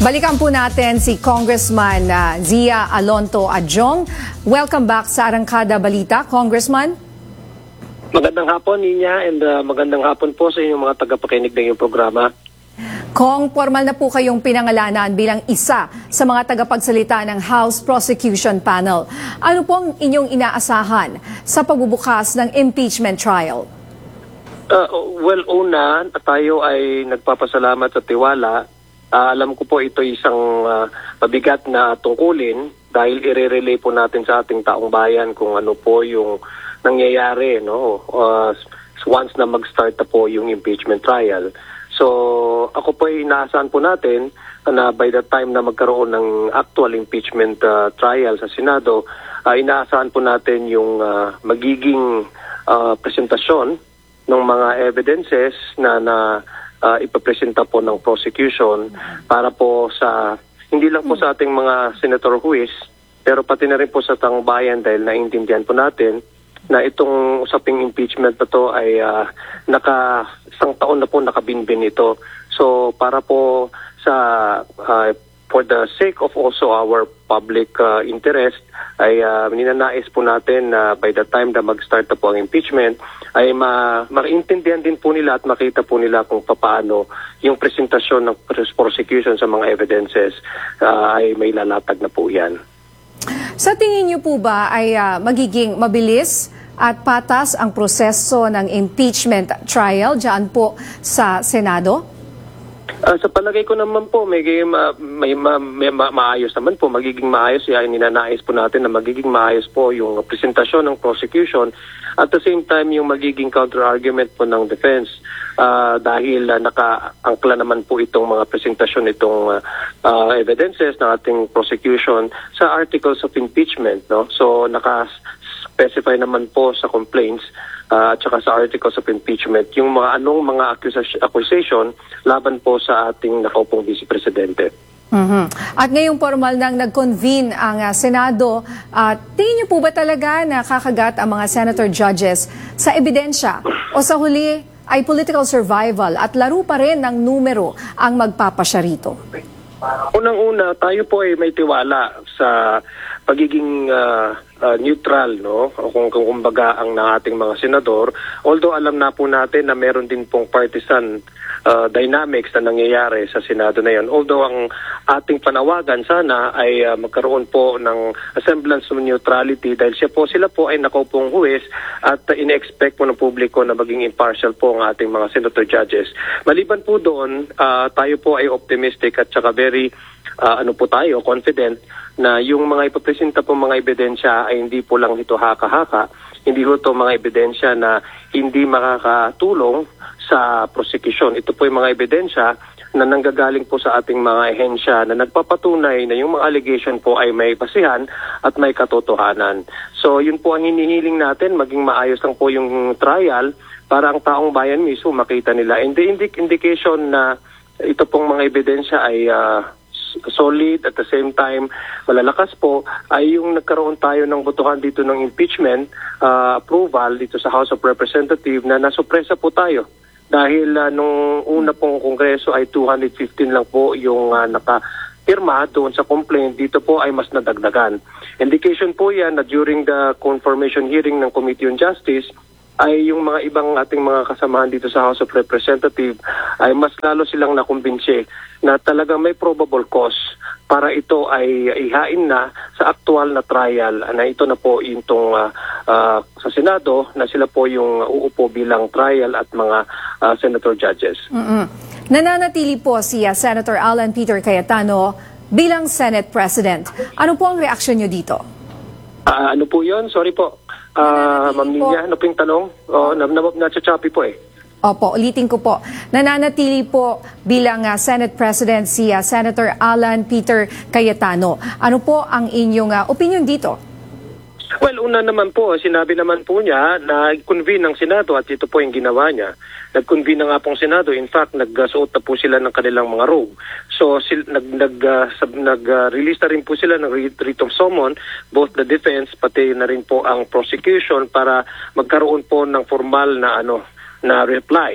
Balikan po natin si Congressman Zia Alonto Adjong. Welcome back sa Arangkada Balita, Congressman. Magandang hapon, Ninya, and magandang hapon po sa inyong mga tagapakinig ng iyong programa. Kong, formal na po kayong pinangalanan bilang isa sa mga tagapagsalita ng House Prosecution Panel. Ano po ang inyong inaasahan sa pagbubukas ng impeachment trial? Una, tayo ay nagpapasalamat sa tiwala. Alam ko po ito isang mabigat na tungkulin dahil i-relay po natin sa ating taong bayan kung ano po yung nangyayari, no? Once na mag-start na po yung impeachment trial. So ako po ay inaasahan po natin na by the time na magkaroon ng actual impeachment trial sa Senado, inaasahan po natin yung magiging presentasyon ng mga evidences na ipapresenta po ng prosecution para po sa, hindi lang po sa ating mga senator huwis, pero pati na rin po sa taong bayan dahil naiintindihan po natin na itong usaping impeachment na to ay isang taon na po nakabinbin ito. So para po sa for the sake of also our public interest ay ninanais po natin na by the time na mag-start na po ang impeachment ay maintindihan din po nila at makita po nila kung paano yung presentasyon ng prosecution sa mga evidences ay may lalatag na po yan. Sa tingin niyo po ba ay magiging mabilis at patas ang proseso ng impeachment trial dyan po sa Senado? Sa palagay ko naman po, maayos naman po, magiging maayos. Ninanais po natin na magiging maayos po yung presentasyon ng prosecution at the same time yung magiging counter-argument po ng defense dahil nakaangkla naman po itong mga presentasyon, itong evidences ng ating prosecution sa articles of impeachment. No? So naka-specify naman po sa complaints at saka sa articles of impeachment yung anong mga accusation laban po sa ating nakaupong Vice Presidente. At ngayong formal nang nag-convene ang Senado, tingin niyo po ba talaga na kakagat ang mga senator judges sa ebidensya o sa huli ay political survival at laro pa rin ng numero ang magpapasya rito? Unang-una, tayo po ay may tiwala sa pagiging neutral, no? Kung kumbaga ang ating mga senador. Although alam na po natin na meron din pong partisan dynamics na nangyayari sa Senado na yon. Although ang ating panawagan sana ay magkaroon po ng semblance of neutrality dahil sila po ay nakaupong huwes at ine-expect po ng publiko na maging impartial po ang ating mga senator judges. Maliban po doon, tayo po ay optimistic at saka very confident na yung mga ipapresenta po mga ebidensya ay hindi po lang ito haka-haka, hindi po ito mga ebidensya na hindi makakatulong sa prosecution. Ito po yung mga ebidensya na nanggagaling po sa ating mga ehensya na nagpapatunay na yung mga allegation po ay may basihan at may katotohanan. So yun po ang hinihiling natin, maging maayos lang po yung trial para ang taong bayan mismo makita nila. And the indication na ito pong mga ebidensya ay solid at the same time malalakas po ay yung nagkaroon tayo ng botohan dito ng impeachment approval dito sa House of Representatives na nasupresa po tayo dahil nung una pong kongreso ay 215 lang po yung nakapirma doon sa complaint. Dito po ay mas nadagdagan. Indication po yan na during the confirmation hearing ng Committee on Justice ay yung mga ibang ating mga kasamahan dito sa House of Representatives ay mas lalo silang nakumbinsi na talagang may probable cause para ito ay ihain na sa aktual na trial na ito na po itong sa Senado na sila po yung uupo bilang trial at mga senator judges. Nananatili po si Senator Alan Peter Cayetano bilang Senate President. Ano po ang reaksyon niyo dito? Ano po yun? Sorry po. Ma'am Ninya, ano po yung tanong? Nachachapi po eh. Opo, ulitin ko po. Nananatili po bilang Senate President si Senator Alan Peter Cayetano. Ano po ang inyong opinion dito? Well, una naman po, sinabi naman po niya na convene ng Senado at ito po yung ginawa niya. Nag-convene na nga pong Senado. In fact, nagsuot na po sila ng kanilang mga robe. So, nag-release na rin po sila ng writ of summon, both the defense, pati na rin po ang prosecution para magkaroon po ng formal na reply.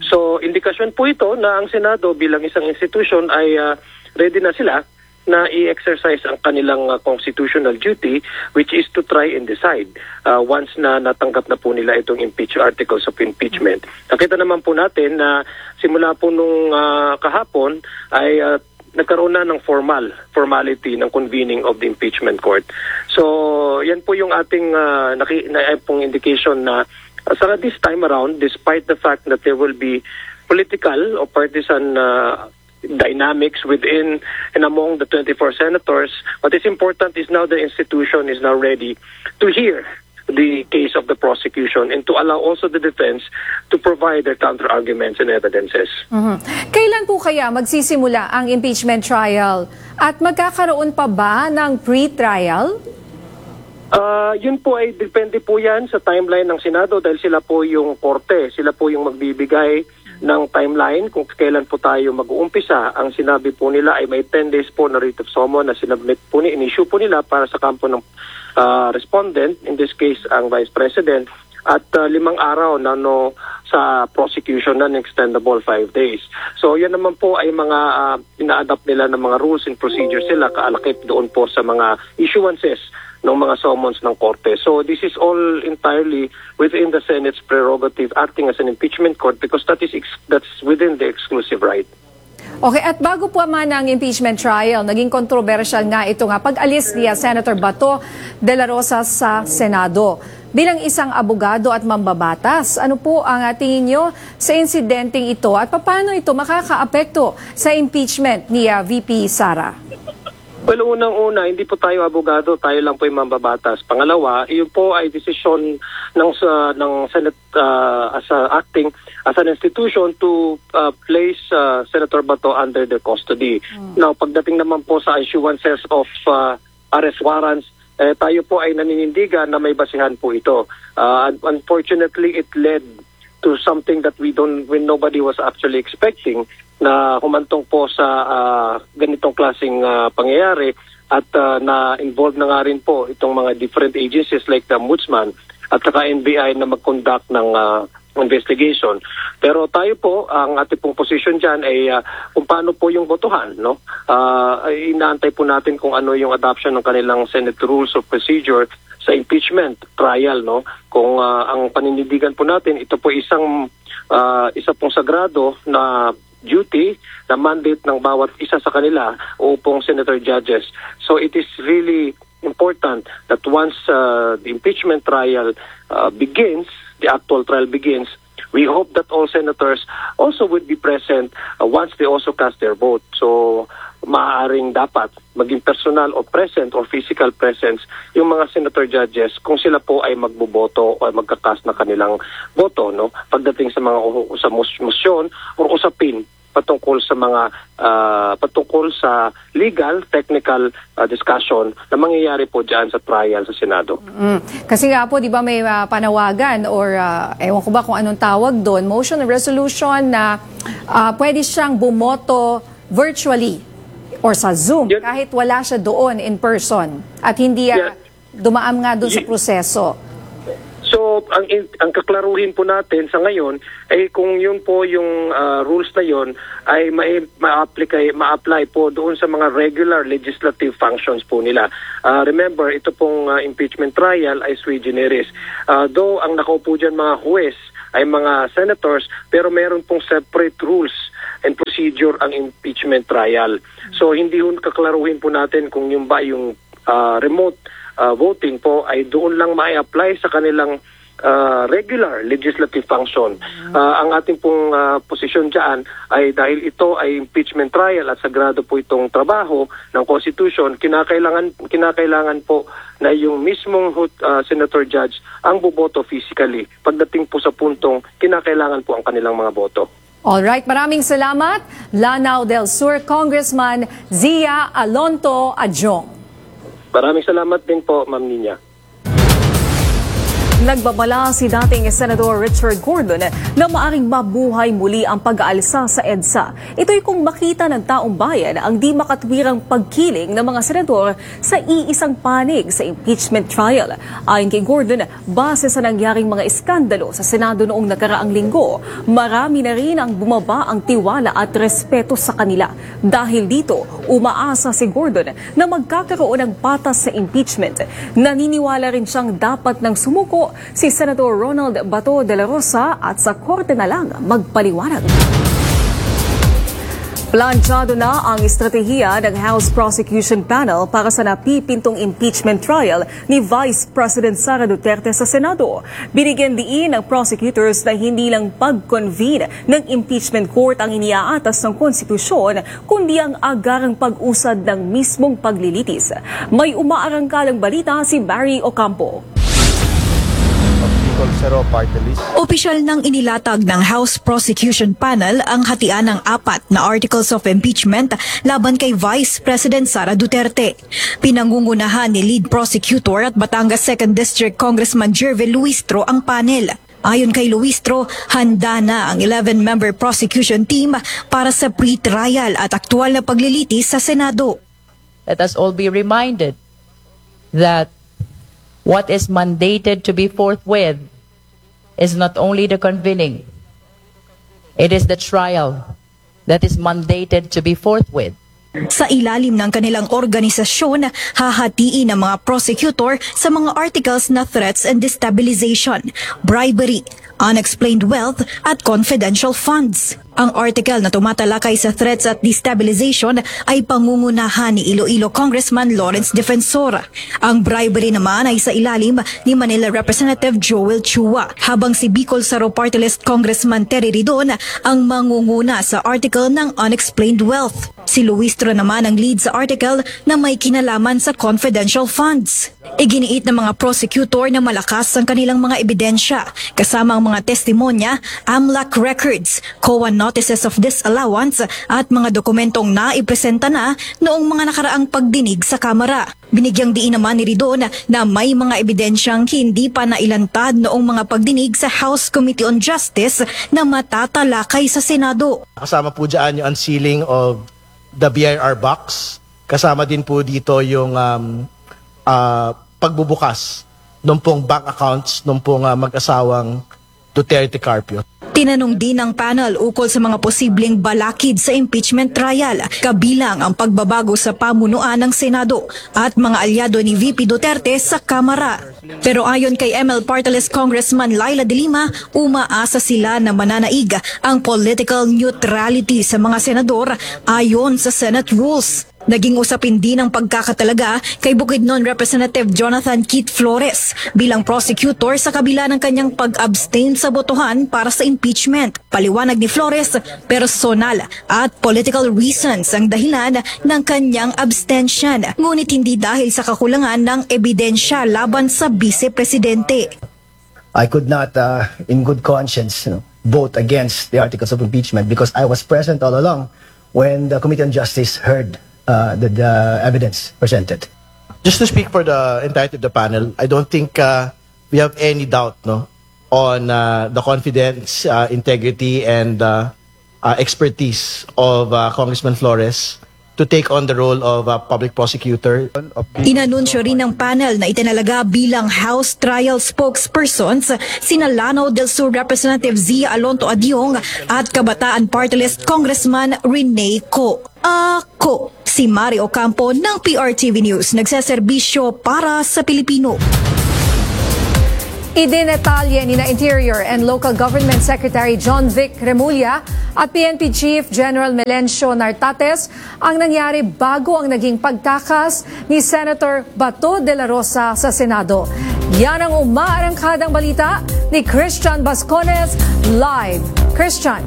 So, indikasyon po ito na ang Senado bilang isang institution ay ready na sila na i-exercise ang kanilang constitutional duty, which is to try and decide once na natanggap na po nila itong articles of impeachment. Nakita naman po natin na simula po nung kahapon ay nagkaroon na ng formality ng convening of the impeachment court. So, yan po yung ating pong indication na this time around, despite the fact that there will be political or partisan dynamics within and among the 24 senators, what is important is now the institution is now ready to hear the case of the prosecution and to allow also the defense to provide their counter-arguments and evidences. Kailan po kaya magsisimula ang impeachment trial? At magkakaroon pa ba ng pre-trial? Yun po ay depende po yan sa timeline ng Senado dahil sila po yung korte, sila po yung magbibigay ng timeline kung kailan po tayo mag-uumpisa. Ang sinabi po nila ay may 10 days po na writ of summon na sinabmit po in-issue po nila para sa kampo ng respondent, in this case ang Vice President, at 5 araw na sa prosecution na extendable 5 days. So yan naman po ay mga ina-adapt nila ng mga rules and procedures sila kaalakip doon po sa mga issuances ng mga summons ng korte. So this is all entirely within the Senate's prerogative acting as an impeachment court because that's within the exclusive right. Okay, at bago po man ang impeachment trial, naging controversial nga ito nga pag-alis ni Senator Bato de la Rosa sa Senado. Bilang isang abogado at mambabatas, ano po ang tingin nyo sa insidenteng ito at paano ito makakaapekto sa impeachment ni VP Sara? Well, unang-una, hindi po tayo abogado, tayo lang po yung mambabatas. Pangalawa, iyon po ay desisyon ng Senate as an institution to place Senator Bato under their custody. Now, pagdating naman po sa issuances of arrest warrants, tayo po ay naninindigan na may basihan po ito. Unfortunately, it led to something that when nobody was actually expecting, na humantong po sa ganitong klaseng pangyayari at na-involve na nga rin po itong mga different agencies like the Ombudsman at saka NBI na mag-conduct ng investigation. Pero tayo po, ang ating pong position dyan ay kung paano po yung botohan. No? Inaantay po natin kung ano yung adoption ng kanilang Senate Rules of Procedure sa impeachment trial. No? Kung ang paninindigan po natin, ito po isa pong sagrado na duty na mandate ng bawat isa sa kanila o pong senator judges. So it is really important that once the impeachment trial begins, the actual trial begins, we hope that all senators also would be present once they also cast their vote. So maaaring dapat maging personal o present or physical presence yung mga senator judges kung sila po ay magboboto o magkakast na kanilang boto, no? Pagdating sa mga motion o usapin patungkol sa legal, technical discussion na mangyayari po dyan sa trial sa Senado. Kasi nga po, di ba may panawagan or ewan ko ba kung anong tawag doon, motion or resolution na pwede siyang bumoto virtually or sa Zoom kahit wala siya doon in person at hindi dumaan nga doon sa proseso. So, ang kaklaruhin po natin sa ngayon ay kung yun po yung rules na yun ay ma-apply po doon sa mga regular legislative functions po nila. Remember, ito pong impeachment trial ay sui generis. Though ang nakaupo dyan mga huwes ay mga senators, pero meron pong separate rules and procedure ang impeachment trial. So, hindi kaklaruhin po natin kung yung ba yung remote voting po ay doon lang ma-apply sa kanilang regular legislative function. Ang ating pong posisyon dyan ay dahil ito ay impeachment trial at sagrado po itong trabaho ng Constitution, kinakailangan po na yung mismong Senator Judge ang boboto physically. Pagdating po sa puntong kinakailangan po ang kanilang mga boto. Alright, maraming salamat. Lanao del Sur, Congressman Zia Alonto Adjong. Maraming salamat din po, Ma'am Nina. Nagbabala si dating Senador Richard Gordon na maaring mabuhay muli ang pag-aalsa sa EDSA. Ito'y kung makita ng taong bayan ang di makatwirang pagkiling ng mga senador sa iisang panig sa impeachment trial. Ayon kay Gordon, base sa nangyaring mga iskandalo sa Senado noong nakaraang linggo, marami na rin ang bumaba ang tiwala at respeto sa kanila. Dahil dito, umaasa si Gordon na magkakaroon ng patas sa impeachment. Naniniwala rin siyang dapat nang sumuko si Senator Ronald Bato de la Rosa at sa korte na lang magpaliwanag. Planchado na ang estratehiya ng House Prosecution Panel para sa napipintong impeachment trial ni Vice President Sara Duterte sa Senado. Binigyan diin ng prosecutors na hindi lang pag-convene ng impeachment court ang iniaatas ng konstitusyon, kundi ang agarang pag-usad ng mismong paglilitis. May umaarangkalang balita si Barry Ocampo. Opisyal nang inilatag ng House Prosecution Panel ang hatian ng 4 na articles of impeachment laban kay Vice President Sara Duterte. Pinangungunahan ni Lead Prosecutor at Batangas 2nd District Congressman Jervil Luistro ang panel. Ayon kay Luistro, handa na ang 11-member prosecution team para sa pre-trial at aktual na paglilitis sa Senado. Let us all be reminded that what is mandated to be forthwith is not only the convening, it is the trial that is mandated to be forthwith. Sa ilalim ng kanilang organisasyon, hahatiin ang mga prosecutor sa mga articles na threats and destabilization, bribery, unexplained wealth at confidential funds. Ang article na tumatalakay sa threats at destabilization ay pangungunahan ni Iloilo Congressman Lawrence Defensor. Ang bribery naman ay sa ilalim ni Manila Representative Joel Chua, habang si Bicol Saro Party List Congressman Terry Ridon ang mangunguna sa article ng unexplained wealth. Si Luistro naman ang lead sa article na may kinalaman sa confidential funds. Iginiit ng mga prosecutor na malakas ang kanilang mga ebidensya, kasama ang mga testimonya, AMLAC records, COA notices of disallowance at mga dokumentong naipresenta na noong mga nakaraang pagdinig sa Kamara. Binigyang diin naman ni Ridon na may mga ebidensyang hindi pa nailantad noong mga pagdinig sa House Committee on Justice na matatalakay sa Senado. Kasama po dyan yung unsealing of the BIR box. Kasama din po dito yung pagbubukas ng pong bank accounts ng pong mag-asawang Duterte Carpio. Tinanong din ng panel ukol sa mga posibleng balakid sa impeachment trial, kabilang ang pagbabago sa pamunuan ng Senado at mga alyado ni VP Duterte sa Kamara. Pero ayon kay ML Party List Congressman Laila de Lima, umaasa sila na mananaig ang political neutrality sa mga senador ayon sa Senate rules. Naging usapin din ang pagkakatalaga kay Bukidnon Representative Jonathan Keith Flores bilang prosecutor sa kabila ng kanyang pag-abstain sa botohan para sa impeachment. Paliwanag ni Flores, personal at political reasons ang dahilan ng kanyang abstention, ngunit hindi dahil sa kakulangan ng ebidensya laban sa vice-presidente. I could not, in good conscience, vote against the articles of impeachment because I was present all along when the Committee on Justice heard the evidence presented. Just to speak for the entirety of the panel, I don't think we have any doubt on the confidence, integrity, and expertise of Congressman Flores to take on the role of public prosecutor. Inanunsyo rin ng panel na itinalaga bilang House Trial Spokespersons sina Lanao del Sur Representative Zia Alonto Adiong at Kabataan Party List Congressman Rene Co. Ako, si Mario Ocampo ng PRTV News, nagseserbisyo para sa Pilipino. Idinetalye ni na Interior and Local Government Secretary John Vic Remulla at PNP Chief General Melencio Nartates ang nangyari bago ang naging pagtakas ni Senator Bato de la Rosa sa Senado. Yan ang umaarangkadang balita ni Christian Bascones live. Christian.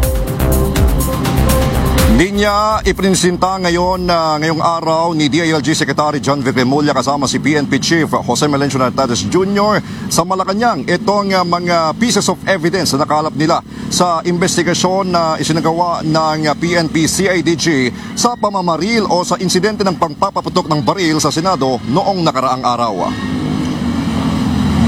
Linya iprinsinta ngayong araw ni DILG Secretary John Vic Remulla kasama si PNP Chief Jose Melencio Nartates Jr. sa Malacanang itong mga pieces of evidence na nakalap nila sa investigasyon na isinagawa ng PNP CIDG sa pamamaril o sa insidente ng pagpapaputok ng baril sa Senado noong nakaraang araw.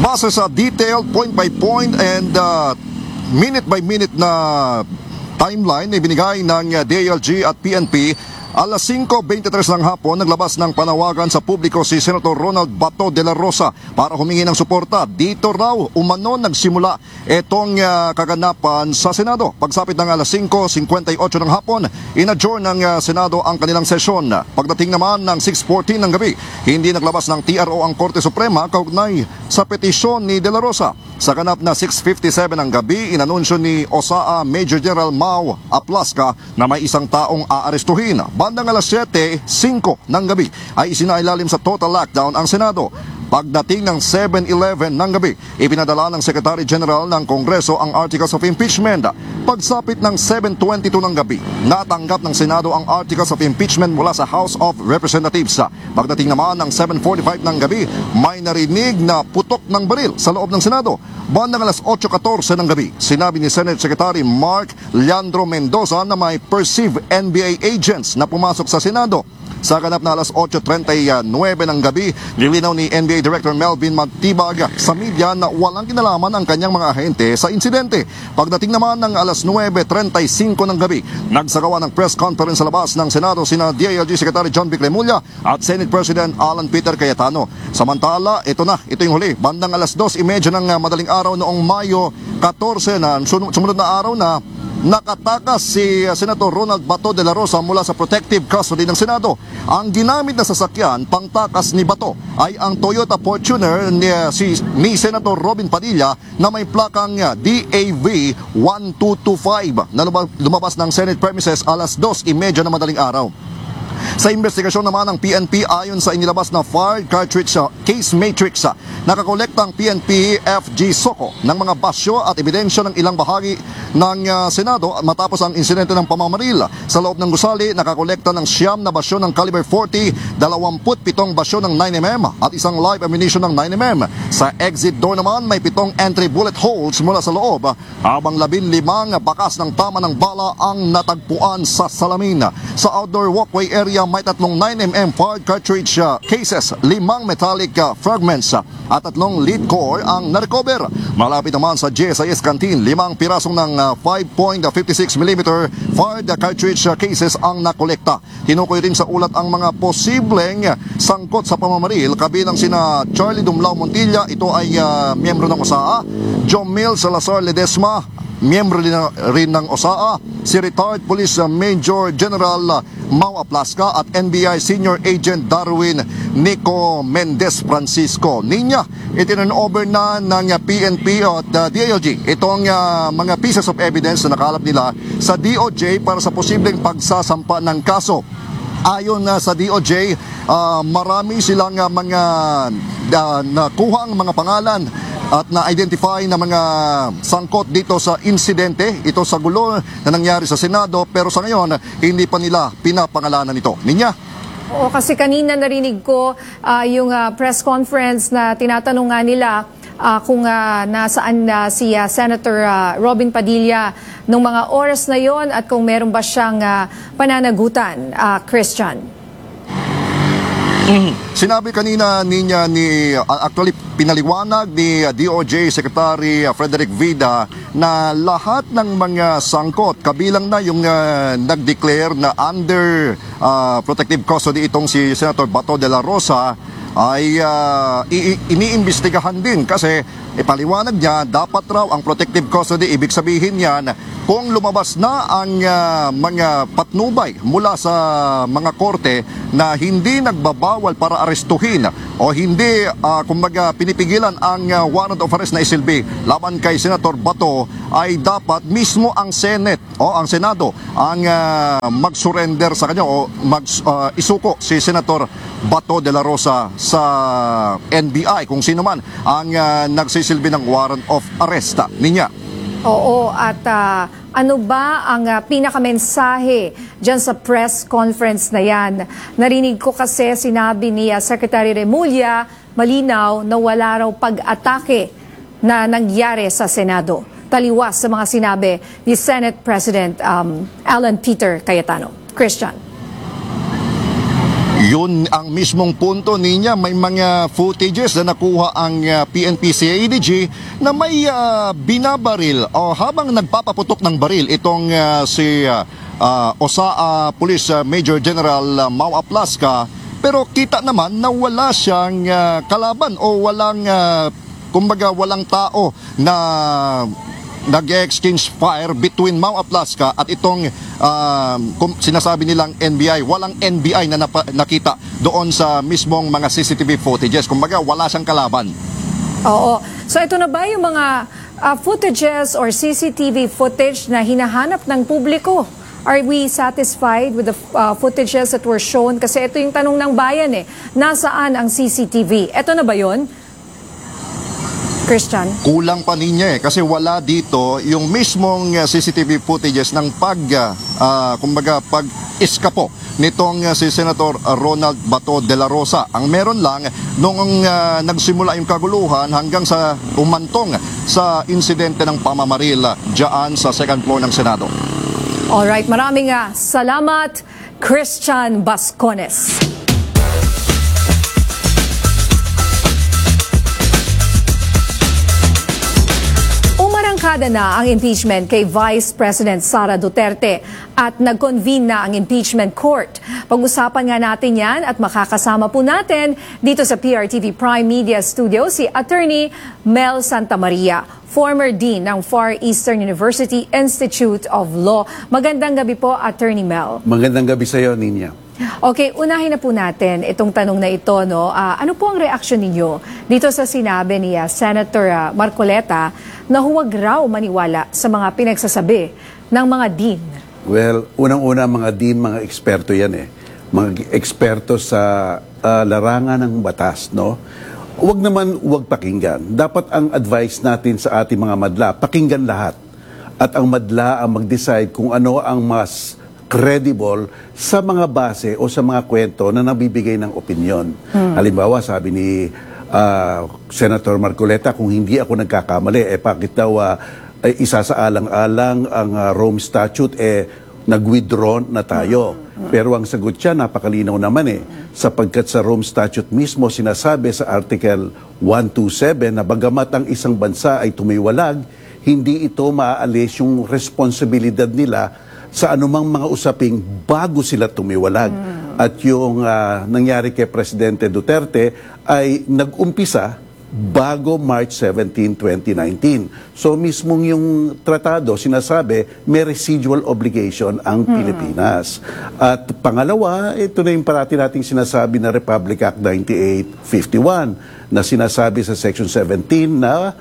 Base sa detailed point by point and minute by minute na timeline na ibinigay ng DILG at PNP, alas 5:23 ng hapon, naglabas ng panawagan sa publiko si Senator Ronald Bato de la Rosa para humingi ng suporta. Dito raw umano nagsimula itong kaganapan sa Senado. Pagsapit ng alas 5:58 ng hapon, in-adjourn ng Senado ang kanilang sesyon. Pagdating naman ng 6:14 ng gabi, hindi naglabas ng TRO ang Korte Suprema kaugnay sa petisyon ni de la Rosa. Sa ganap na 6:57 ng gabi, inanunsyo ni OSAA Major General Mau Aplaska na may isang taong aarestuhin. Bandang alas 7:05 ng gabi ay isinailalim sa total lockdown ang Senado. Pagdating ng 7:11 ng gabi, ipinadala ng Secretary General ng Kongreso ang Articles of Impeachment. Pagsapit ng 7:22 ng gabi, natanggap ng Senado ang Articles of Impeachment mula sa House of Representatives. Pagdating naman ng 7:45 ng gabi, may narinig na putok ng baril sa loob ng Senado. Bandang alas 8:14 ng gabi, sinabi ni Senate Secretary Mark Leandro Mendoza na may perceived NBA agents na pumasok sa Senado. Sa ganap na alas 8:39 ng gabi, nilinaw ni NBA Director Melvin Matibag sa media na walang kinalaman ang kanyang mga ahente sa insidente. Pagdating naman ng alas 9:35 ng gabi, nagsagawa ng press conference sa labas ng Senado sina DILG Secretary John Vic Remulla at Senate President Alan Peter Cayetano. Samantala, ito yung huli. Bandang alas 2:30 ng madaling araw noong Mayo 14 na sumunod na araw na nakatakas si Senator Ronald Bato de la Rosa mula sa protective custody ng Senado. Ang ginamit na sasakyan pangtakas ni Bato ay ang Toyota Fortuner ni Senator Robin Padilla na may plakang DAV 1225 na lumabas ng Senate premises alas 2:30 na madaling araw. Sa investigasyon naman ng PNP, ayon sa inilabas na fired cartridge case matrix, nakakolekta ang PNP FG Soco ng mga basyo at ebidensya ng ilang bahagi ng Senado matapos ang insidente ng pamamaril. Sa loob ng gusali, nakakolekta ng 9 na basyo ng caliber 40, 27 basyo ng 9mm at isang live ammunition ng 9mm. Sa exit door naman, may 7 entry bullet holes mula sa loob, habang 15 bakas ng tama ng bala ang natagpuan sa salamin. Sa outdoor walkway area, may 3 9mm fired cartridge cases, 5 metallic fragments at 3 lead core ang narecover. Malapit naman sa GSIS canteen, 5 pirasong ng 5.56mm fired cartridge cases ang nakolekta. Tinukoy rin sa ulat ang mga posibleng sangkot sa pamamaril, kabilang sina Charlie Dumlao Montilla, ito ay miyembro ng OSAA, Jomil Salazar Ledesma, miyembro rin ng OSAA, si retired Police Major General Mau Aplaska at NBI Senior Agent Darwin Nico Mendez Francisco. Ninya, itinurn over na ng PNP at DILG itong mga pieces of evidence na nakalap nila sa DOJ para sa posibleng pagsasampa ng kaso. Ayon sa DOJ, marami silang mga nakuhang mga pangalan at na-identify na mga sangkot dito sa insidente, ito sa gulo na nangyari sa Senado, pero sa ngayon, hindi pa nila pinapangalanan ito. Ninya? Oo, kasi kanina narinig ko yung press conference na tinatanong nga nila kung nasaan si Senator Robin Padilla nung mga oras na yon at kung meron ba siyang pananagutan, Christian. Sinabi kanina actually pinaliwanag ni DOJ Secretary Frederick Vida na lahat ng mga sangkot, kabilang na yung nag-declare na under protective custody itong si Senator Bato de la Rosa, ay iniimbestigahan din kasi ipaliwanag niya dapat raw ang protective custody, ibig sabihin yan kung lumabas na ang mga patnubay mula sa mga korte na hindi nagbabawal para arestuhin o hindi kumbaga pinipigilan ang warrant of arrest na isilbi laban kay Senator Bato, ay dapat mismo ang Senate o ang Senado ang mag-surrender sa kanya o isuko si Senator Bato de la Rosa sa NBI kung sino man ang nagsisilbi ng warrant of arrest niya. Oo, at ano ba ang pinakamensahe dyan sa press conference na yan? Narinig ko kasi sinabi ni Secretary Remulla malinaw na wala raw pag-atake na nangyari sa Senado. Taliwas sa mga sinabi ni Senate President Alan Peter Cayetano. Christian. Yun ang mismong punto niya. May mga footages na nakuha ang PNP-CIDG na may binabaril o habang nagpapaputok ng baril itong si OSAA Police Major General Mau Aplasca, pero kita naman na wala siyang kalaban o walang walang tao na nag-exchange fire between Mau Aplasca at itong sinasabi nilang NBI. Walang NBI na nakita doon sa mismong mga CCTV footages. Kumbaga, wala siyang kalaban. Oo. So ito na ba yung mga footages or CCTV footage na hinahanap ng publiko? Are we satisfied with the footages that were shown? Kasi ito yung tanong ng bayan Nasaan ang CCTV? Ito na ba yun? Christian? Kulang pa niya kasi wala dito yung mismong CCTV footages ng pag-iskapo nitong si Senator Ronald Bato de la Rosa. Ang meron lang noong nagsimula yung kaguluhan hanggang sa umantong sa insidente ng pamamaril dyan sa second floor ng Senado. Alright, maraming salamat, Christian Bascones. Umarangkada na ang impeachment kay Vice President Sara Duterte at nag-convene na ang impeachment court. Pag-usapan nga natin yan at makakasama po natin dito sa PRTV Prime Media Studio si Attorney Mel Santamaria, former Dean ng Far Eastern University Institute of Law. Magandang gabi po, Attorney Mel. Magandang gabi sa iyo, Ninya. Okay, unahin na po natin itong tanong na ito. Ano po ang reaksyon ninyo dito sa sinabi ni Senator Marcoleta na huwag raw maniwala sa mga pinagsasabi ng mga dean? Well, unang-una mga dean, mga eksperto yan Mga eksperto sa larangan ng batas, no? Huwag pakinggan. Dapat ang advice natin sa ating mga madla, pakinggan lahat. At ang madla ang mag-decide kung ano ang mas credible sa mga base o sa mga kwento na nabibigay ng opinyon. Halimbawa, sabi ni Senator Marcoleta, kung hindi ako nagkakamali, bakit daw isasaalang-alang ang Rome Statute, nag-withdraw na tayo. Pero ang sagot siya, napakalinaw naman sapagkat sa Rome Statute mismo sinasabi sa Article 127 na bagamat ang isang bansa ay tumiwalag, hindi ito maaalis yung responsibilidad nila sa anumang mga usaping bago sila tumiwalag. At yung nangyari kay Presidente Duterte ay nag-umpisa bago March 17, 2019. So mismong yung tratado, sinasabi, may residual obligation ang Pilipinas. At pangalawa, ito na yung parati nating sinasabi na Republic Act 9851 na sinasabi sa Section 17 na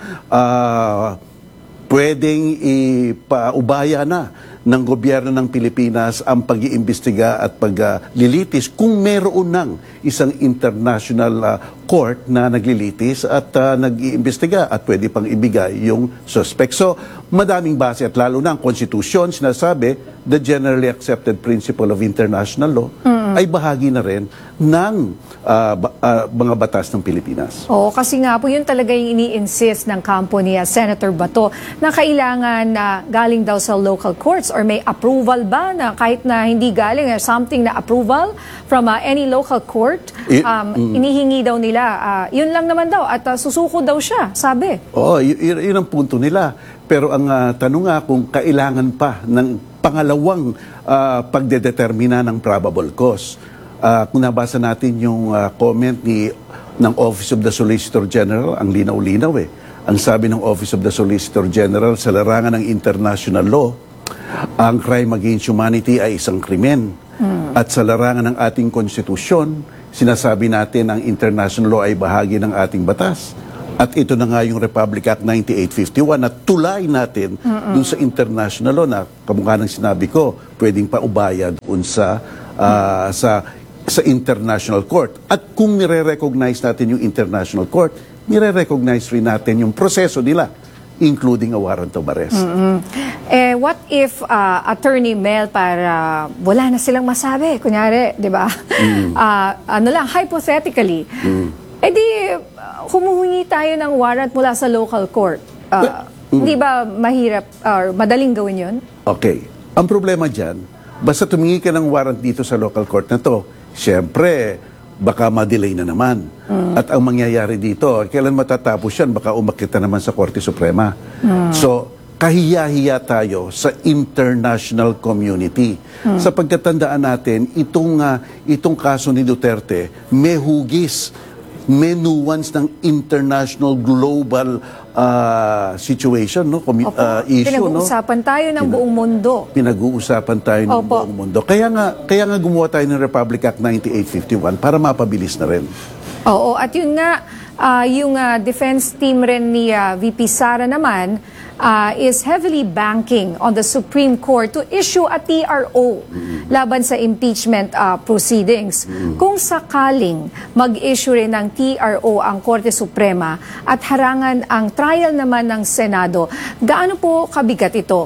pwedeng ipaubaya na ng gobyerno ng Pilipinas ang pag-iimbestiga at paglilitis kung meron ng isang international court na naglilitis at nag-iimbestiga at pwede pang ibigay yung suspect. So, madaming base at lalo na ang konstitusyon, sinasabi, the generally accepted principle of international law ay bahagi na rin ng mga batas ng Pilipinas. Oo, kasi nga po yun talaga yung ini-insist ng kampo ni Senator Bato na kailangan na galing daw sa local courts or may approval ba na kahit na hindi galing or something na approval from any local court, inihingi daw nila. Yun lang naman daw at susuko daw siya, sabi. Oo, yun ang punto nila. Pero ang tanong nga kung kailangan pa ng pangalawang pagdedetermina ng probable cause. Kung nabasa natin yung comment ng Office of the Solicitor General, ang linaw-linaw Ang sabi ng Office of the Solicitor General, sa larangan ng international law, ang crime against humanity ay isang krimen. At sa larangan ng ating konstitusyon, sinasabi natin ang international law ay bahagi ng ating batas. At ito na nga yung Republic Act 9851 na tulay natin dun sa international law na kamukha ng sinabi ko, pwedeng paubaya dun sa international court. At kung nire-recognize natin yung international court, nire-recognize rin natin yung proseso nila, including a warrant of arrest. What if Attorney Mel, para wala na silang masabi, kunyari, di ba? Hypothetically, humuhingi tayo ng warrant mula sa local court. Hindi ba mahirap or madaling gawin yun? Okay. Ang problema dyan, Basta tumingi ka ng warrant dito sa local court na to, syempre, baka ma-delay na naman. At ang mangyayari dito, kailan matatapos yan, baka umakyat na naman sa Korte Suprema. So, kahiya-hiya tayo sa international community. Sa pagkatandaan natin, itong kaso ni Duterte, may hugis, may nuance ng international global situation, no? Issue, no? Pinag-uusapan tayo ng buong mundo. Pinag-uusapan tayo ng buong mundo. Kaya nga gumawa tayo ng Republic Act 9851 para mapabilis na rin. Oo, at yun nga, yung defense team rin ni VP Sara naman is heavily banking on the Supreme Court to issue a TRO laban sa impeachment proceedings. Kung sakaling mag-issue rin ng TRO ang Korte Suprema at harangan ang trial naman ng Senado, gaano po kabigat ito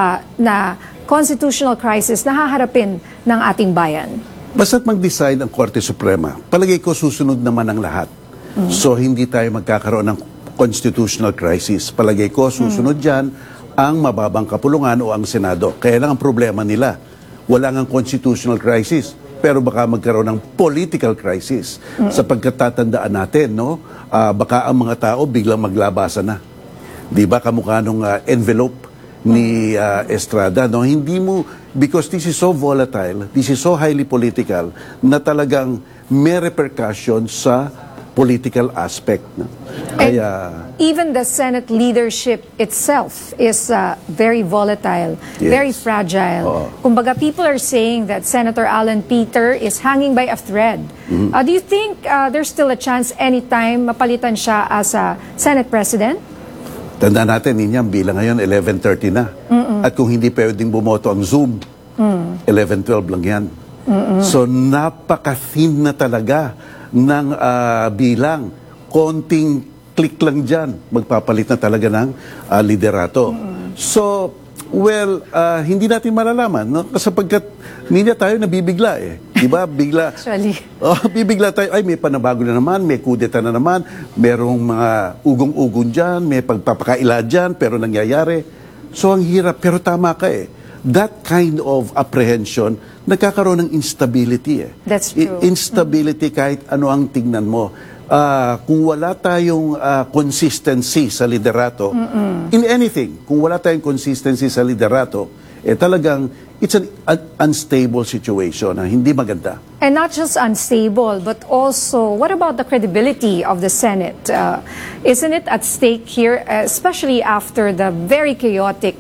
na constitutional crisis na haharapin ng ating bayan? Basta't mag-decide ang Korte Suprema, palagay ko susunod naman ang lahat. So hindi tayo magkakaroon ng constitutional crisis. Palagay ko susunod dyan ang mababang kapulungan o ang Senado. Kaya lang ang problema nila, wala ngang constitutional crisis, pero baka magkaroon ng political crisis. Sapagkat tatandaan natin, no? Baka ang mga tao biglang maglabasan na. Di ba kamukha nung envelope ni Estrada, no? Hindi mo, because this is so volatile, this is so highly political, na talagang may repercussion sa political aspect. No? Kaya, even the Senate leadership itself is very volatile, very fragile. Kumbaga, people are saying that Senator Alan Peter is hanging by a thread. Do you think there's still a chance anytime mapalitan siya as a Senate President? tandaan natin, Ninyang, bilang ngayon 11:30 na. At kung hindi pwedeng bumoto ang Zoom, 11:12 lang yan. So napaka-thin na talaga ng bilang. Konting click lang dyan, magpapalit na talaga ng liderato. So, well, hindi natin malalaman, no? Sapagkat hindi tayo nabibigla eh. Diba? Bigla. Actually. Bibigla tayo, ay may panabago na naman, may kudeta na naman, merong mga ugong-ugong dyan, may pagpapakaila dyan, pero nangyayari. So, ang hirap, pero tama ka eh. That kind of apprehension, nagkakaroon ng instability eh. That's true. Instability kahit ano ang tingnan mo. Kung wala tayong consistency sa liderato, in anything, kung wala tayong consistency sa liderato, talagang it's an unstable situation, hindi maganda. And not just unstable, but also, what about the credibility of the Senate? Isn't it at stake here, especially after the very chaotic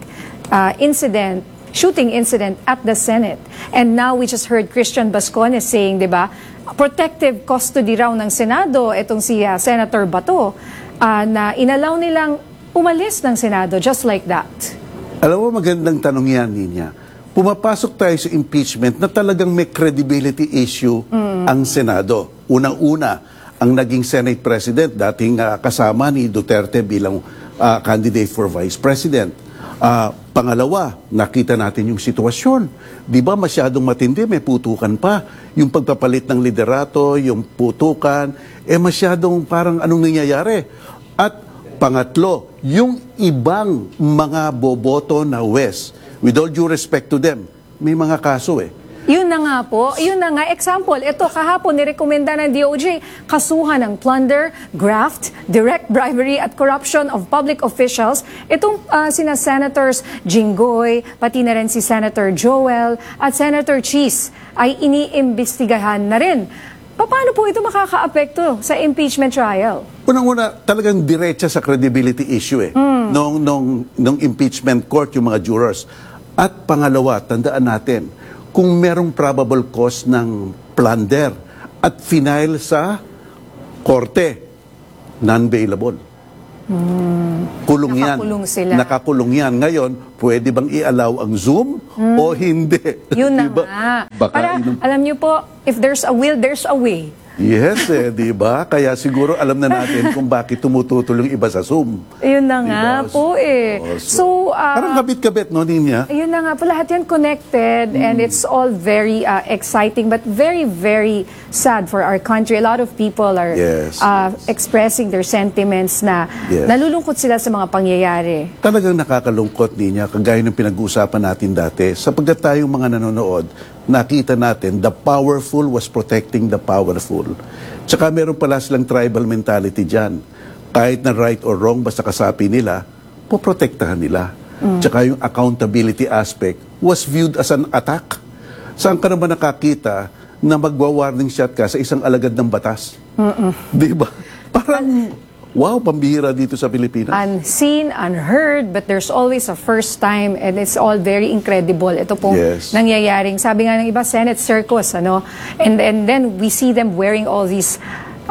shooting incident at the Senate? And now we just heard Christian Bascones saying, di ba, protective custody raw ng Senado, itong si Senator Bato, na inalaw nilang umalis ng Senado just like that. Alam mo, magandang tanong yan, Ninya. Pumapasok tayo sa impeachment na talagang may credibility issue ang Senado. Unang-una, ang naging Senate President, dating kasama ni Duterte bilang candidate for Vice President. Pangalawa, nakita natin yung sitwasyon. Di ba masyadong matindi, may putukan pa. Yung pagpapalit ng liderato, yung putukan, masyadong parang anong nangyayari. At pangatlo, yung ibang mga boboto na West, with all due respect to them, may mga kaso eh. Yun na nga po. Yun na nga. Example, ito kahapon nirekomenda ng DOJ kasuhan ng plunder, graft, direct bribery at corruption of public officials. Itong sina Senators Jinggoy, pati na rin si Senator Joel at Senator Cheese ay iniimbestigahan na rin. Paano po ito makakaapekto sa impeachment trial? Unang-una, talagang diretsa sa credibility issue eh. Nung impeachment court yung mga jurors. At pangalawa, tandaan natin, kung merong probable cause ng plunder at final sa korte, non-bailable. Kulong yan. Nakakulong sila. Nakakulong yan. Ngayon, pwede bang i-allow ang Zoom o hindi? Yun na diba? nga. Baka Para, alam niyo po, if there's a will, there's a way. Yes, di ba? Kaya siguro alam na natin kung bakit tumututol yung iba sa Zoom. Yun na nga Diba? po eh. So, Parang kabit-kabit, no, Ninya? ayun na nga po, lahat yan connected and it's all very exciting but very, very sad for our country. A lot of people are Yes. expressing their sentiments na Yes. nalulungkot sila sa mga pangyayari. Talagang nakakalungkot, Ninya, kagaya ng pinag-uusapan natin dati. Sapagkat tayong mga nanonood, nakita natin the powerful was protecting the powerful. Tsaka meron pala silang tribal mentality dyan. Kahit na right or wrong, basta kasapi nila, poprotektahan nila. Tsaka yung accountability aspect was viewed as an attack. Saan ka naman nakakita na magwa-warning shot ka sa isang alagad ng batas? Di ba? Parang, wow, pambihira dito sa Pilipinas. Unseen, unheard, but there's always a first time and it's all very incredible. Ito pong Yes. nangyayaring, sabi nga ng iba, Senate circus, ano? And then we see them wearing all these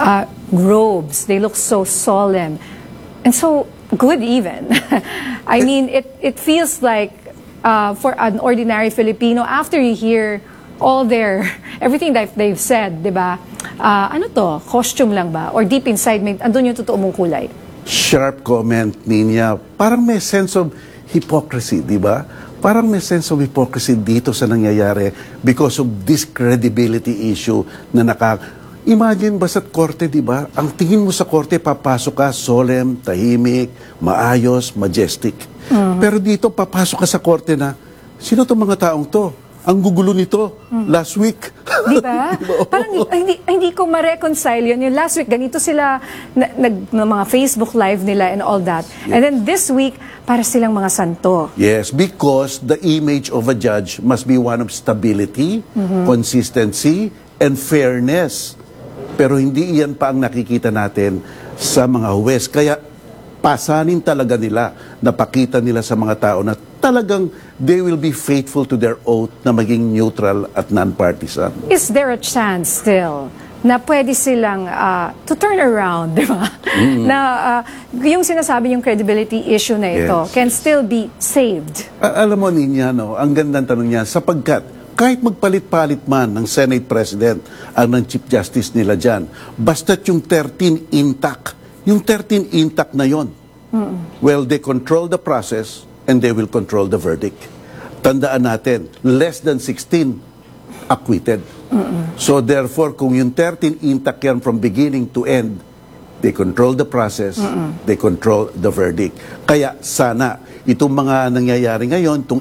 robes. They look so solemn and so good even. I mean, it feels like for an ordinary Filipino, after you hear all everything that they've said, di ba? Ano to? Costume lang ba? Or deep inside, andun yung totoo mong kulay? Sharp comment, Ninya. Parang may sense of hypocrisy, di ba? Parang may sense of hypocrisy dito sa nangyayari because of this credibility issue na Imagine ba sa korte, di ba? Ang tingin mo sa korte, papasok ka, solemn, tahimik, maayos, majestic. Pero dito, papasok ka sa korte na, sino itong mga taong to? Ang gugulo nito, last week. Di ba? Parang hindi ko ma-reconcile yun. Yung last week, ganito sila, mga Facebook live nila and all that. And then this week, para silang mga santo. Yes, because the image of a judge must be one of stability, consistency, and fairness. Pero hindi iyan pa ang nakikita natin sa mga huwes. Kaya pasanin talaga nila, napakita nila sa mga tao na talagang they will be faithful to their oath na maging neutral at non-partisan. Is there a chance still na pwede silang to turn around, di ba? Na yung sinasabi yung credibility issue na ito Yes. can still be saved. Alam mo, Ninya, no, ang gandang tanong niya, sapagkat kahit magpalit-palit man ng Senate President ang ng Chief Justice nila dyan, basta't yung 13 intact, yung 13 intact na yon, well, they control the process and they will control the verdict. Tandaan natin, less than 16 acquitted. So therefore, kung yung 13 intact yan from beginning to end, they control the process, they control the verdict. Kaya sana, itong mga nangyayari ngayon, itong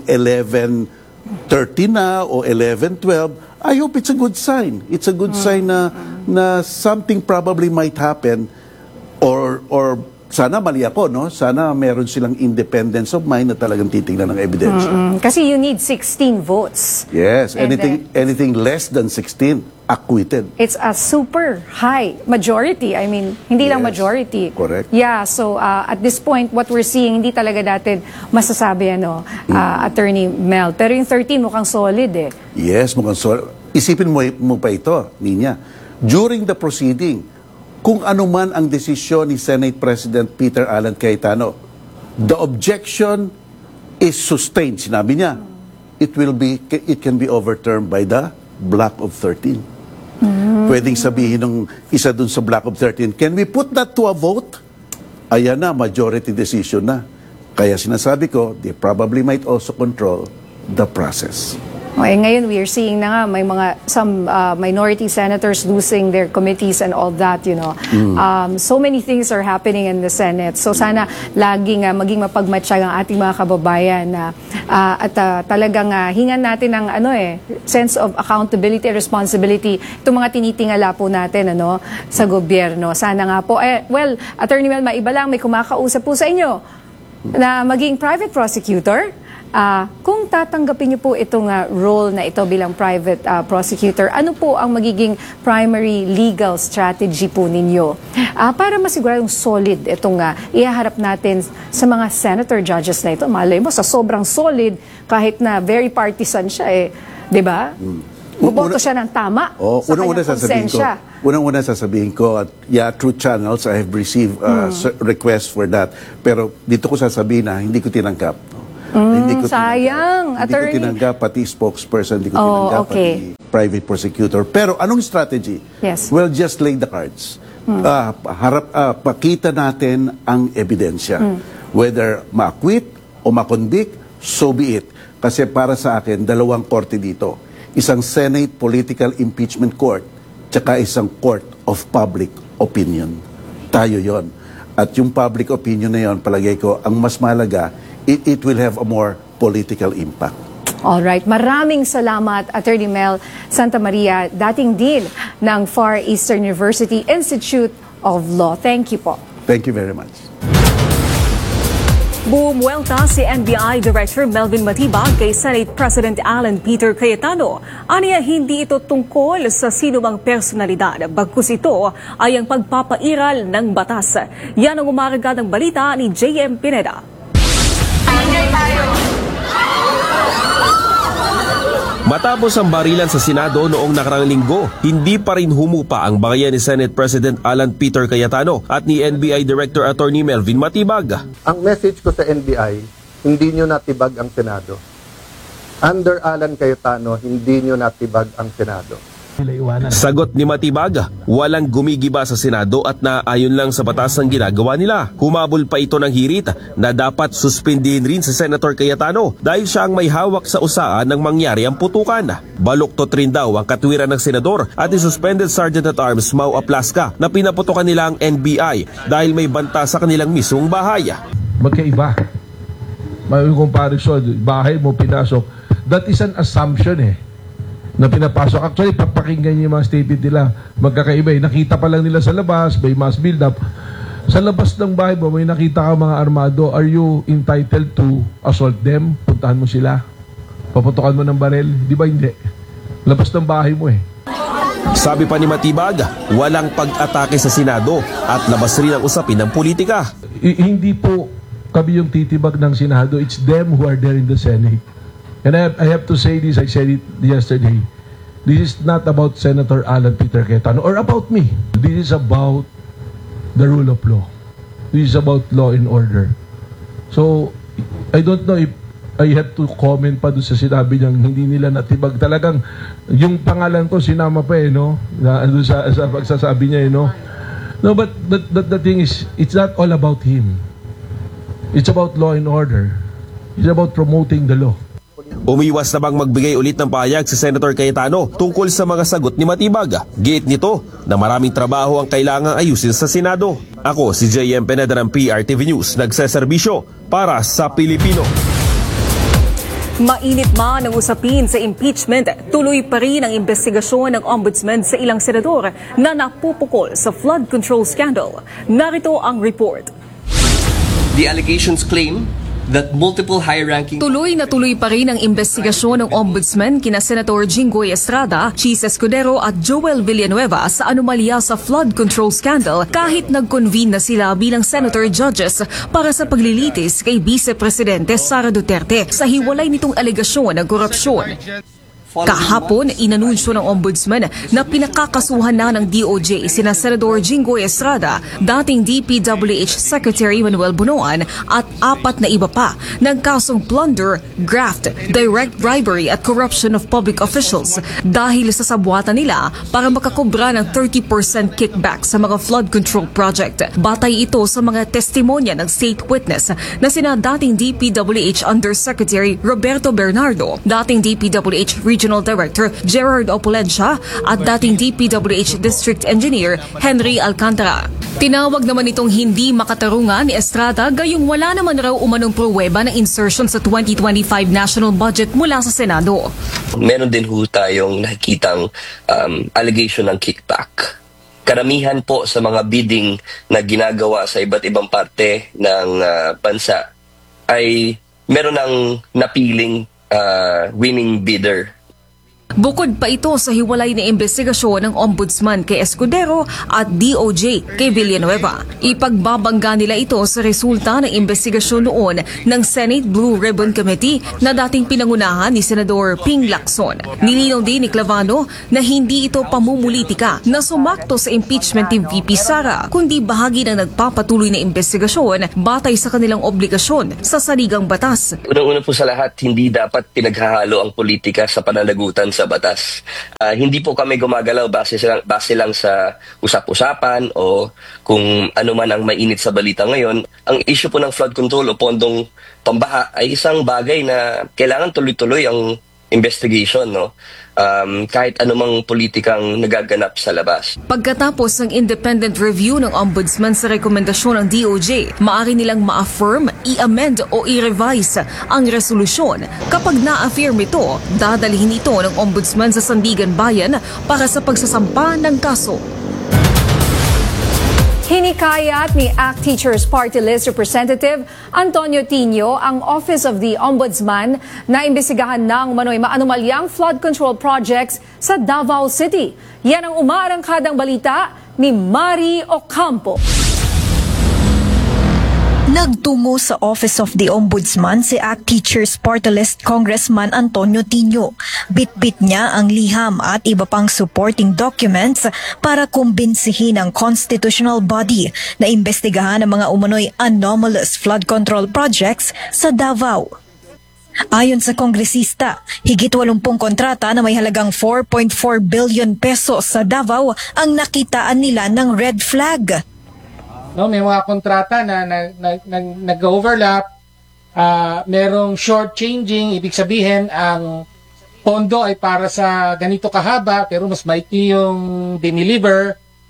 11-13 na o 11-12, I hope it's a good sign. It's a good sign na something probably might happen or sana mali ako, no? Sana meron silang independence of mind na talagang titingnan ng ebidensya. Kasi you need 16 votes. Yes, And anything less than 16, acquitted. It's a super high majority. I mean, hindi lang Yes, majority. correct. Yeah, so at this point, what we're seeing, hindi talaga natin masasabi, Attorney Mel. Pero yung 13 mukhang solid eh. Yes, mukhang isipin mo pa ito, Ninya. During the proceeding, kung ano man ang desisyon ni Senate President Peter Allen Cayetano, the objection is sustained. Sinabi niya, it can be overturned by the block of 13. Pwedeng sabihin ng isa dun sa block of 13, can we put that to a vote? Ayan na, majority decision na. Kaya sinasabi ko, they probably might also control the process. Okay, ngayon we are seeing na nga may some minority senators losing their committees and all that, So many things are happening in the Senate. So sana laging maging mapagmatsyag ang ating mga kababayan at talagang hingan natin ng sense of accountability and responsibility. Itong mga tinitingala po natin sa gobyerno. Sana nga po Attorney Mel, maiba lang, may kumakausap po sa inyo na maging private prosecutor. Kung tatanggapin niyo po itong role na ito bilang private prosecutor, ano po ang magiging primary legal strategy po ninyo para masiguradong solid itong ihaharap natin sa mga senator judges na ito? Malay mo, sa sobrang solid, kahit na very partisan siya, di ba? Buboto siya ng tama sa kanyang konsensya. Unang-una sasabihin ko, at through channels, I have received requests for that. Pero dito ko sasabihin na hindi ko tinanggap. Sayang, Hindi ko tinanggap, pati spokesperson, hindi ko tinanggap. Okay. private prosecutor. Pero anong strategy? Yes. Well, just lay the cards. Pakita natin ang ebidensya. Whether ma-acquit o ma-convict, so be it. Kasi para sa akin, dalawang korte dito. Isang Senate Political Impeachment Court, tsaka isang Court of Public Opinion. Tayo yon. At yung public opinion na yon, palagay ko, ang mas mahalaga, it will have a more political impact. Alright, maraming salamat Attorney Mel Santa Maria, dating Dean ng Far Eastern University Institute of Law. Thank you po. Thank you very much. Bumuelta si NBI Director Melvin Matibag kay Senate President Alan Peter Cayetano. Aniya hindi ito tungkol sa sinumang personalidad, bagkus ito ay ang pagpapairal ng batas. Yan ang umaragad ng balita ni JM Pineda. Matapos ang barilan sa Senado noong nakarang linggo, hindi pa rin humupa ang bagayan ni Senate President Alan Peter Cayetano at ni NBI Director Attorney Melvin Matibag. Ang message ko sa NBI, hindi nyo natibag ang Senado. Under Alan Cayetano, hindi nyo natibag ang Senado. Sagot ni Matibag, walang gumigiba sa Senado at naayon lang sa batas ang ginagawa nila. Humabol pa ito ng hirit na dapat suspindihin rin si Senator Cayetano dahil siya ang may hawak sa usaan ng mangyari ang putukan. Baluktot rin daw ang katwiran ng senador at ni Suspended Sergeant at Arms Mau Aplasca na pinaputukan nila ang NBI dahil may banta sa kanilang mismong bahay. Magkaiba. May comparison, bahay mo pinasok. That is an assumption na pinapasok. Actually, papakinggan yung mga statement nila. Magkakaiba. Nakita pa lang nila sa labas, may mass build-up. Sa labas ng bahay mo, may nakita ka mga armado. Are you entitled to assault them? Puntahan mo sila. Paputukan mo ng barel. Di ba hindi? Labas ng bahay mo Sabi pa ni Matibag, walang pag-atake sa Senado at labas rin ang usapin ng politika. Hindi po kami yung titibag ng Senado. It's them who are there in the Senate. And I have to say this, I said it yesterday. This is not about Senator Alan Peter Cayetano or about me. This is about the rule of law. This is about law and order. So, I don't know if I have to comment pa doon sa sinabi niyang hindi nila natibag. Talagang, yung pangalan ko sinama pa no? Doon sa pagsasabi niya no? No, but the thing is, it's not all about him. It's about law and order. It's about promoting the law. Umiwas na bang magbigay ulit ng pahayag si Senator Cayetano tungkol sa mga sagot ni Matibag? Giit nito na maraming trabaho ang kailangang ayusin sa Senado. Ako si JM Pineda ng PRTV News, nagseserbisyo para sa Pilipino. Mainit man ang usapin sa impeachment, tuloy pa rin ang investigasyon ng ombudsman sa ilang senador na napupukol sa flood control scandal. Narito ang report. The allegations claim that multiple high-ranking... Tuloy na tuloy pa rin ang investigasyon ng ombudsman kina Senator Jinggoy Estrada, Chis Escudero at Joel Villanueva sa anomalya sa flood control scandal kahit nag-convene na sila bilang senator judges para sa paglilitis kay Vice Presidente Sara Duterte sa hiwalay nitong alegasyon ng korupsyon. Kahapon, inanunsyo ng ombudsman na pinakakasuhan na ng DOJ sina Senador Jinggoy Estrada, dating DPWH Secretary Manuel Bunoan at 4 na iba pa ng kasong plunder, graft, direct bribery at corruption of public officials dahil sa sabwatan nila para makakobra ng 30% kickback sa mga flood control project. Batay ito sa mga testimonya ng state witness na sina dating DPWH Undersecretary Roberto Bernardo, dating DPWH Regional Director Gerard Opulencia at dating DPWH District Engineer Henry Alcantara. Tinawag naman itong hindi makatarungan ni Estrada gayong wala naman raw umanong pruweba ng insertion sa 2025 national budget mula sa Senado. Meron din ho tayong nakikitang allegation ng kickback. Karamihan po sa mga bidding na ginagawa sa iba't ibang parte ng bansa ay meron ng napiling winning bidder. Bukod pa ito sa hiwalay na investigasyon ng ombudsman kay Escudero at DOJ kay Villanueva. Ipagbabangga nila ito sa resulta ng investigasyon noon ng Senate Blue Ribbon Committee na dating pinangunahan ni Senador Ping Lacson. Nilinaw din ni Clavano na hindi ito pamumulitika na sumakto sa impeachment ni VP Sara, kundi bahagi ng nagpapatuloy na investigasyon batay sa kanilang obligasyon sa saligang batas. Unang-una po sa lahat, hindi dapat pinaghahalo ang politika sa pananagutan sa batas. Hindi po kami gumagalaw base lang sa usap-usapan o kung ano man ang mainit sa balita ngayon. Ang issue po ng flood control o pondong pambaha ay isang bagay na kailangan tuloy-tuloy ang investigation, no? Kahit anumang politikang nagaganap sa labas. Pagkatapos ng independent review ng Ombudsman sa rekomendasyon ng DOJ, maaari nilang ma-affirm, i-amend o i-revise ang resolusyon. Kapag na-affirm ito, dadalhin ito ng Ombudsman sa Sandigan Bayan para sa pagsasampa ng kaso. Hinikayat ni ACT Teachers Party List Representative Antonio Tino ang Office of the Ombudsman na imbestigahan ng maanumalyang flood control projects sa Davao City. Yan ang umaarangkadang balita ni Mari Ocampo. Nagtungo sa Office of the Ombudsman si ACT Teachers Party List Congressman Antonio Tino. Bitbit niya ang liham at iba pang supporting documents para kumbinsihin ang constitutional body na imbestigahan ang mga umano'y anomalous flood control projects sa Davao. Ayon sa kongresista, higit 80 kontrata na may halagang 4.4 billion pesos sa Davao ang nakitaan nila ng red flag. No, may mga kontrata na nag-overlap, merong short-changing, ibig sabihin ang pondo ay para sa ganito kahaba pero mas maikli yung dineliver.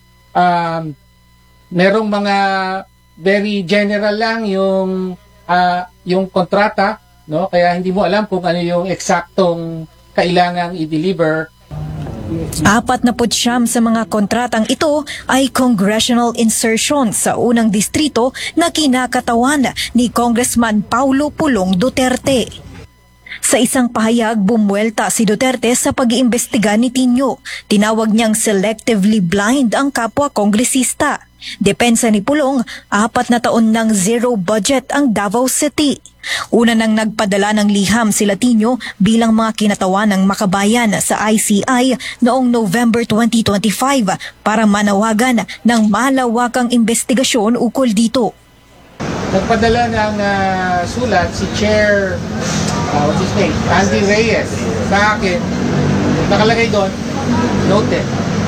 Merong mga very general lang yung kontrata, no? Kaya hindi mo alam kung ano yung eksaktong kailangang i-deliver. 49 sa mga kontratang ito ay congressional insertion sa unang distrito na kinakatawan ni Congressman Paulo Pulong Duterte. Sa isang pahayag, bumuelta si Duterte sa pag-iimbestiga ni Tino. Tinawag niyang selectively blind ang kapwa kongresista. Depensa ni Pulong, 4 na taon ng zero budget ang Davao City. Una nang nagpadala ng liham si Tino bilang mga kinatawan ng makabayan sa ICI noong November 2025 para manawagan ng malawakang investigasyon ukol dito. Nagpadala ng sulat si Chair what's his name? Andy Reyes sa akin. Nakalagay doon, noted.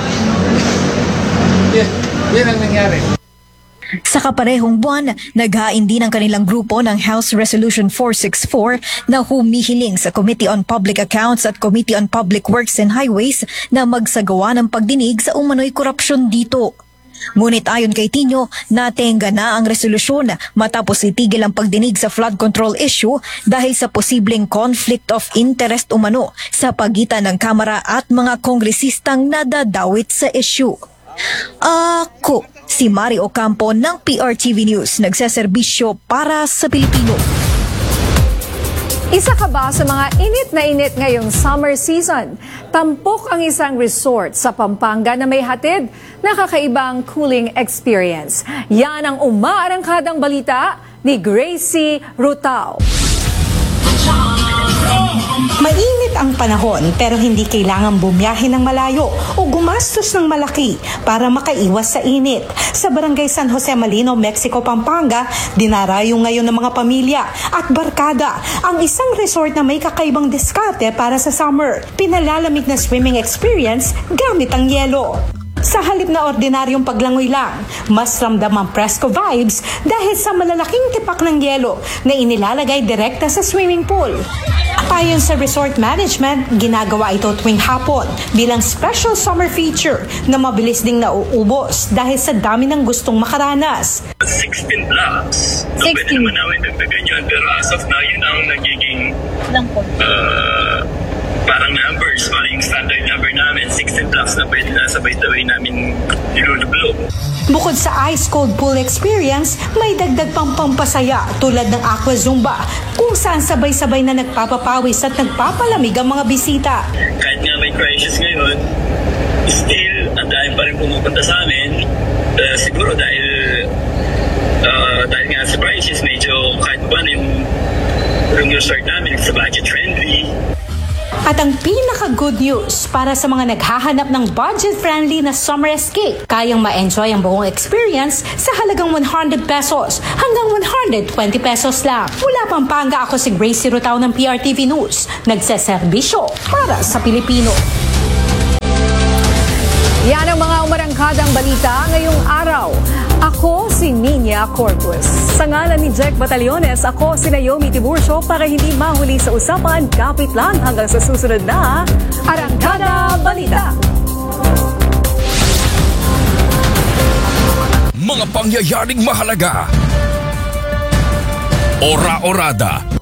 Yan ang nangyari. Sa kaparehong buwan, naghain din ang kanilang grupo ng House Resolution 464 na humihiling sa Committee on Public Accounts at Committee on Public Works and Highways na magsagawa ng pagdinig sa umano'y korupsyon dito. Ngunit ayon kay Tino, natenga na ang resolusyon matapos itigil ang pagdinig sa flood control issue dahil sa posibleng conflict of interest umano sa pagitan ng Kamara at mga kongresistang nadadawit sa issue. Ako, si Mari Ocampo ng PRTV News, nagseserbisyo para sa Pilipino. Isa ka ba sa mga init na init ngayong summer season? Tampok ang isang resort sa Pampanga na may hatid na kakaibang cooling experience. Yan ang umaarangkadang balita ni Gracie Rutao. Mainit ang panahon pero hindi kailangan bumiyahe ng malayo o gumastos ng malaki para makaiwas sa init. Sa Barangay San Jose Malino, Mexico, Pampanga, dinarayo ngayon ng mga pamilya at barkada ang isang resort na may kakaibang diskarte para sa summer. Pinalalamig na swimming experience gamit ang yelo. Sa halip na ordinaryong paglangoy lang, mas ramdam ang presko vibes dahil sa malalaking tipak ng yelo na inilalagay direkta sa swimming pool. Ayon sa resort management, ginagawa ito tuwing hapon bilang special summer feature na mabilis ding nauubos dahil sa dami ng gustong makaranas. 16 blocks. So pwede naman namin dagdagan yun. Pero as of now, yun ang nagiging parang numbers, parang yung standard number namin, 16 blocks na pwede na sabay-sabay namin nilulublo. Bukod sa ice cold pool experience, may dagdag pang pampasaya tulad ng Aqua Zumba, kung saan sabay-sabay na nagpapapawis at nagpapalamig ang mga bisita. Kahit nga may crisis ngayon, still, ang dahil pa rin pumupunta sa amin. Siguro dahil nga sa crisis, medyo kahit ba na yung resort namin, sa budget friendly. At ang Good news para sa mga naghahanap ng budget-friendly na summer escape. Kayang ma-enjoy ang buong experience sa halagang 100 pesos hanggang 120 pesos lang. Mula Pampanga, ako si Gracie Rutao ng PRTV News. Nagseserbisyo para sa Pilipino. Yan ang mga umarangkadang balita ngayong araw. Ako si Nina Corpus. Sa ngalan ni Jack Batallones, ako si Naomi Tiburcio. Para hindi mahuli sa usapan, kapit lang hanggang sa susunod na Arangkada Balita. Mga pangyayaring mahalaga. Ora-orada